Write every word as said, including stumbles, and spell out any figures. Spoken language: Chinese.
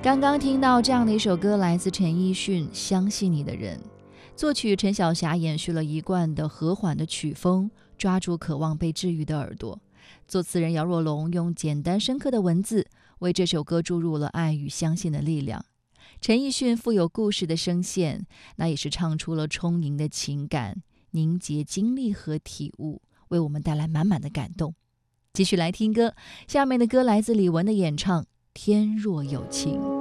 刚刚听到这样的一首歌，来自陈奕迅《相信你的人》，作曲陈小霞延续了一贯的和缓的曲风，抓住渴望被治愈的耳朵。作词人姚若龙用简单深刻的文字为这首歌注入了爱与相信的力量。陈奕迅富有故事的声线，那也是唱出了充盈的情感，凝结经历和体悟，为我们带来满满的感动。继续来听歌，下面的歌来自李玟的演唱《天若有情》。